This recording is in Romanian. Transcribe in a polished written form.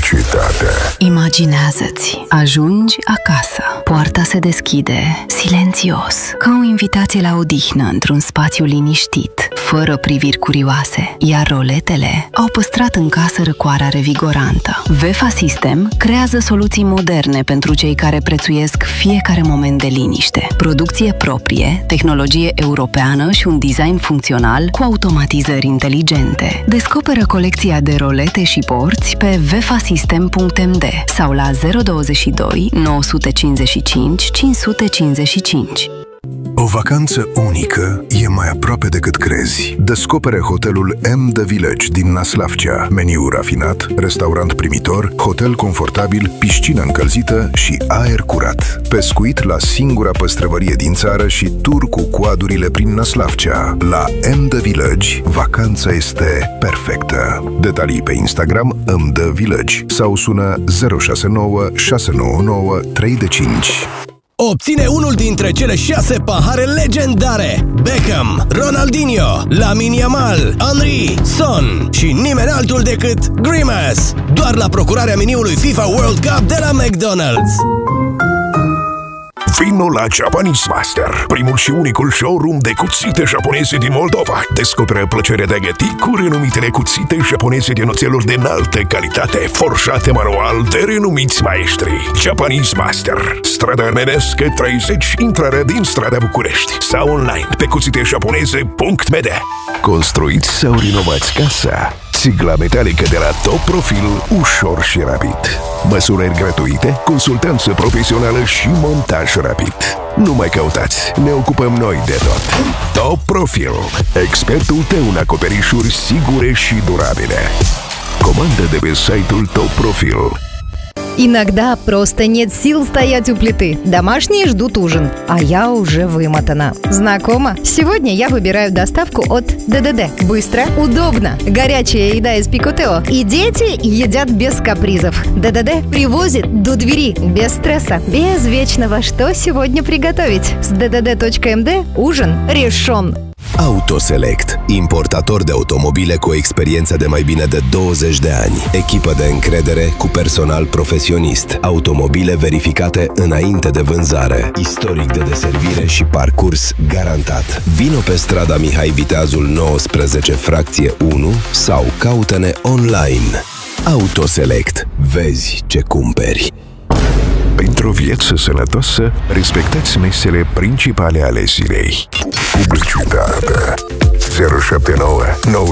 Publicitate. Imaginează-ți, ajungi acasă, poarta se deschide, silențios, ca o invitație la odihnă într-un spațiu liniștit, fără priviri curioase, iar roletele au păstrat în casă răcoarea revigorantă. VEFA System creează soluții moderne pentru cei care prețuiesc fiecare moment de liniște. Producție proprie, tehnologie europeană și un design funcțional cu automatizări inteligente. Descoperă colecția de rolete și porți pe vefasystem.md sau la 022 955 555. O vacanță unică e mai aproape decât crezi. Descoperă hotelul M The Village din Năslavcea. Meniu rafinat, restaurant primitor, hotel confortabil, piscină încălzită și aer curat. Pescuit la singura păstrăvărie din țară și tur cu coadurile prin Năslavcea. La M The Village, vacanța este perfectă. Detalii pe Instagram M The Village sau sună 069 699 305. Obține unul dintre cele 6 pahare legendare: Beckham, Ronaldinho, Lamine Yamal, Henry, Son și nimeni altul decât Grimace, doar la procurarea meniului FIFA World Cup de la McDonald's. Vino la Japanese Master, primul și unicul showroom de cuțite japoneze din Moldova. Descoperă plăcerea de a găti cu renumitele cuțite japoneze din oțeluri de înaltă calitate, forjate manual de renumiți maestri. Japanese Master, strada Armenescă 30, intrarea din strada București, sau online pe cuțitejaponeze.md. Construiți sau renovați casa? Țigla metalică de la Top Profil, ușor și rapid. Măsurări gratuite, consultanță profesională și montaj rapid. Nu mai căutați, ne ocupăm noi de tot. Top Profil, expertul tău în acoperișuri sigure și durabile. Comandă de pe site-ul Top Profil. Иногда просто нет сил стоять у плиты. Домашние ждут ужин, а я уже вымотана. Знакомо? Сегодня я выбираю доставку от ДДД. Быстро, удобно. Горячая еда из Пикотео. И дети едят без капризов. ДДД привозит до двери, без стресса, без вечного «что сегодня приготовить». С ddd.md ужин решен. Autoselect, importator de automobile cu o experiență de mai bine de 20 de ani. Echipă de încredere cu personal profesionist. Automobile verificate înainte de vânzare. Istoric de deservire și parcurs garantat. Vino pe strada Mihai Viteazul 19, fracție 1 sau caută-ne online. Autoselect. Vezi ce cumperi. Pentru o viață sănătoasă, respectați mesele principale ale zilei. Publicitate. 079